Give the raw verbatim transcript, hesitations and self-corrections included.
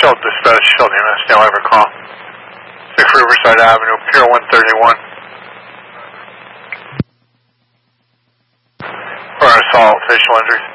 Shell Dispatch, Shell D M S, now I have a call. six Riverside Avenue, Pier one thirty-one. For an assault, facial injury.